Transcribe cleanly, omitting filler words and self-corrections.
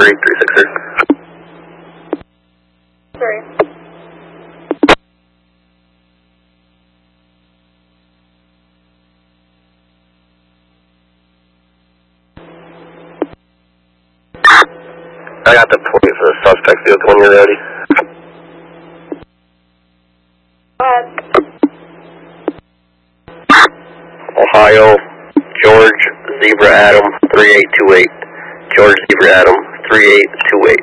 363. Sorry. I got the point for the suspect vehicle when you're ready. Go ahead. Ohio, George Zebra Adam 3828. George Zebra Adam 3828.